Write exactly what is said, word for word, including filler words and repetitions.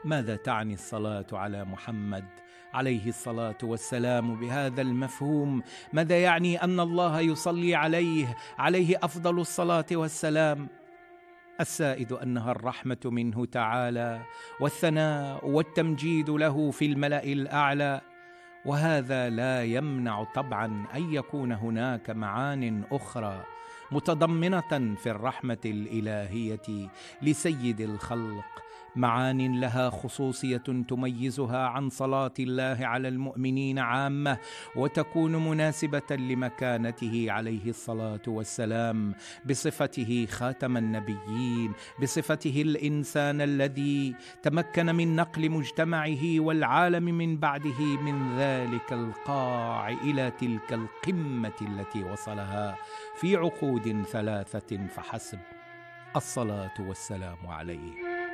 ماذا تعني الصلاة على محمد عليه الصلاة والسلام بهذا المفهوم؟ ماذا يعني أن الله يصلي عليه عليه أفضل الصلاة والسلام؟ السائد أنها الرحمة منه تعالى والثناء والتمجيد له في الملأ الأعلى، وهذا لا يمنع طبعا أن يكون هناك معان أخرى متضمنة في الرحمة الإلهية لسيد الخلق، معان لها خصوصية تميزها عن صلاة الله على المؤمنين عامة، وتكون مناسبة لمكانته عليه الصلاة والسلام بصفته خاتم النبيين، بصفته الإنسان الذي تمكن من نقل مجتمعه والعالم من بعده من ذلك القاع إلى تلك القمة التي وصلها في عقود ثلاثة فحسب. الصلاة والسلام عليه.